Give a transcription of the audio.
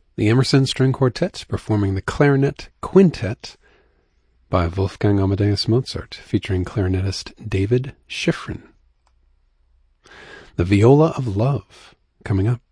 The Emerson String Quartet performing the Clarinet Quintet by Wolfgang Amadeus Mozart, featuring clarinetist David Schifrin. The Viola of Love, coming up.